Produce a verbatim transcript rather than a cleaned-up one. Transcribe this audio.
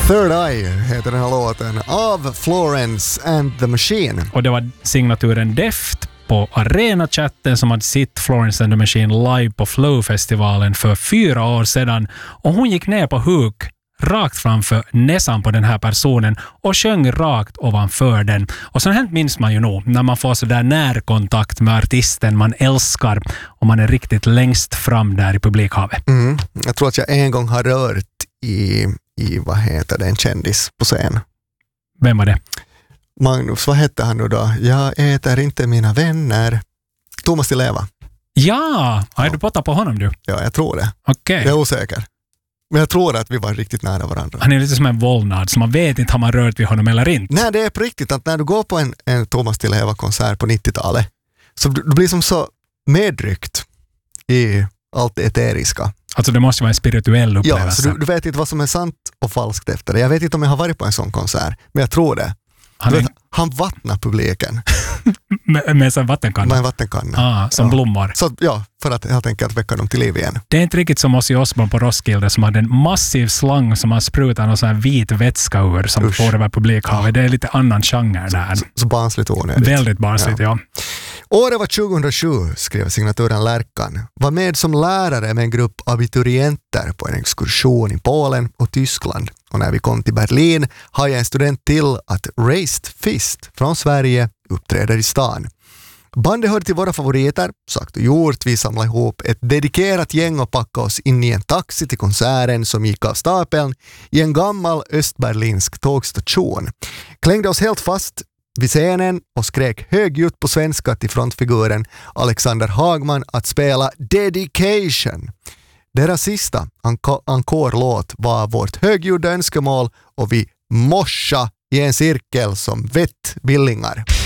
Third Eye heter den här låten av Florence and the Machine. Och det var signaturen Deft på Arena-chatten som hade sitt Florence and the Machine live på Flow-festivalen för fyra år sedan. Och hon gick ner på huk rakt framför näsan på den här personen och sjöng rakt ovanför den. Och så hänt minns man ju nog när man får så där närkontakt med artisten man älskar och man är riktigt längst fram där i publikhavet. Mm. Jag tror att jag en gång har rört i, i vad heter det, en kändis på scen. Vem var det? Magnus, vad hette han nu då? Jag äter inte mina vänner. Thomas Di Leva. Ja, har du pottat på honom du? Ja, jag tror det. Okej. Jag är osäker. Men jag tror att vi var riktigt nära varandra. Han är lite som en vålnad, så man vet inte om man rört vid honom eller inte. Nej, det är på riktigt att när du går på en, en Thomas Di Leva-konsert på nittiotalet så du, du blir som så medryckt i allt det eteriska. Alltså det måste vara en spirituell upplevelse. Ja, så du, du vet inte vad som är sant och falskt efter det. Jag vet inte om jag har varit på en sån konsert, men jag tror det. Han, vet, han vattnar publiken. med, med en vattenkanna? Med en vattenkanna. Ah, som ja. blommor. Så, ja, för att helt enkelt väcka dem till liv igen. Det är inte riktigt som Ozzy Osbourne på Roskilde som hade en massiv slang som har sprutat någon sån här vit vätska ur som Usch. får över publikhavet. Det är lite annan genre där. Så, så barnsligt onödigt. Väldigt barnsligt, ja. ja. Året var tjugohundrasju, skrev signaturen Lärkan. Var med som lärare med en grupp abiturienter på en exkursion i Polen och Tyskland. Och när vi kom till Berlin har jag en student till att Raised Fist från Sverige uppträder i stan. Bandet hörde till våra favoriter, sagt och gjort. Vi samlade ihop ett dedikerat gäng och packade oss in i en taxi till konserten som gick av stapeln i en gammal östberlinsk tågstation. Klängde oss helt fast vid scenen och skrek högljutt på svenska till frontfiguren Alexander Hagman att spela Dedication. Deras sista enkorlåt var vårt högljudda önskemål och vi moscha i en cirkel som vettvillingar.